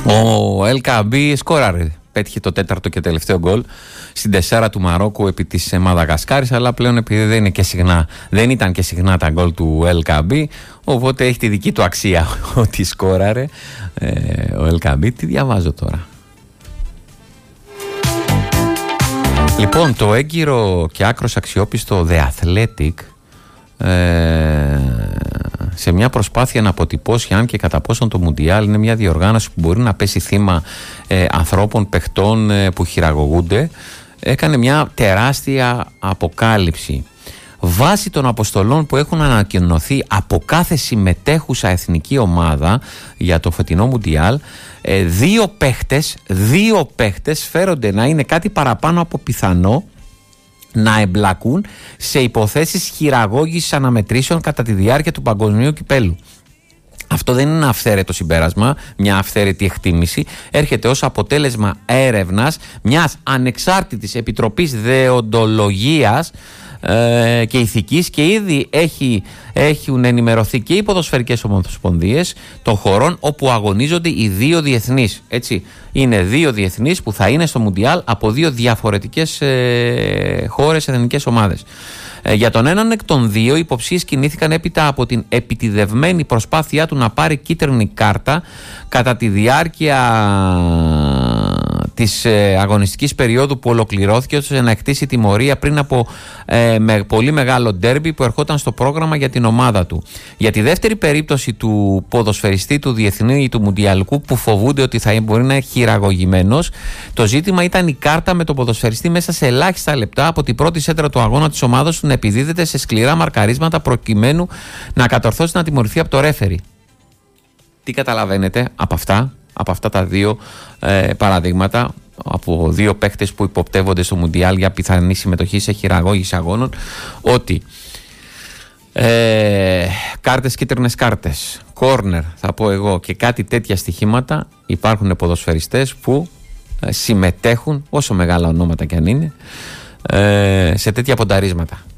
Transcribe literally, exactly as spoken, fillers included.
Ο El Kaabi σκόραρε. Πέτυχε το τέταρτο και τελευταίο γκολ στην τεσσάρα του Μαρόκου επί της Μαδαγασκάρης, αλλά πλέον επειδή δεν, είναι και συχνά, δεν ήταν και συχνά τα γκολ του El Kaabi, οπότε έχει τη δική του αξία ότι σκόραρε ε, ο El Kaabi. Τι διαβάζω τώρα. Λοιπόν, το έγκυρο και άκρος αξιόπιστο The Athletic, ε, σε μια προσπάθεια να αποτυπώσει αν και κατά πόσον το Μουντιάλ είναι μια διοργάνωση που μπορεί να πέσει θύμα ε, ανθρώπων, παιχτών ε, που χειραγωγούνται, έκανε μια τεράστια αποκάλυψη. Βάσει των αποστολών που έχουν ανακοινωθεί από κάθε συμμετέχουσα εθνική ομάδα για το φετινό Μουντιάλ, ε, δύο παίχτες, δύο παίχτες φέρονται να είναι κάτι παραπάνω από πιθανό να εμπλακούν σε υποθέσεις χειραγώγησης αναμετρήσεων κατά τη διάρκεια του παγκοσμίου κυπέλου. Αυτό δεν είναι ένα αυθαίρετο συμπέρασμα, μια αυθαίρετη εκτίμηση. Έρχεται ως αποτέλεσμα έρευνας μιας ανεξάρτητης επιτροπής δεοντολογίας ε, και ηθικής, και ήδη έχει, έχουν ενημερωθεί και οι ποδοσφαιρικές ομοσπονδίες των χωρών όπου αγωνίζονται οι δύο διεθνείς. Έτσι, είναι δύο διεθνείς που θα είναι στο Μουντιάλ από δύο διαφορετικές ε, χώρες, εθνικές ομάδες. Ε, για τον έναν εκ των δύο, οι υποψίες κινήθηκαν έπειτα από την επιτηδευμένη προσπάθειά του να πάρει κίτρινη κάρτα κατά τη διάρκεια της ε, αγωνιστικής περίοδου που ολοκληρώθηκε, ώστε να εκτίσει τιμωρία πριν από ε, με πολύ μεγάλο ντέρμπι που ερχόταν στο πρόγραμμα για την ομάδα του. Για τη δεύτερη περίπτωση του ποδοσφαιριστή του διεθνού ή του μουντιαλικού που φοβούνται ότι θα μπορεί να είναι χειραγωγημένος, το ζήτημα ήταν η κάρτα με τον ποδοσφαιριστή μέσα σε ελάχιστα λεπτά από την πρώτη σέντρα του αγώνα της ομάδας του να επιδίδεται σε σκληρά μαρκαρίσματα προκειμένου να κατορθώσει να τιμωρηθεί από το ρέφερι. Τι καταλαβαίνετε από αυτά, από αυτά τα δύο ε, παραδείγματα, από δύο παίκτες που υποπτεύονται στο Μουντιάλ για πιθανή συμμετοχή σε χειραγώγηση αγώνων, ότι ε, κάρτες, κίτρινες κάρτες, κόρνερ θα πω εγώ και κάτι τέτοια στοιχήματα, υπάρχουν ποδοσφαιριστές που ε, συμμετέχουν, όσο μεγάλα ονόματα κι αν είναι, ε, σε τέτοια πονταρίσματα.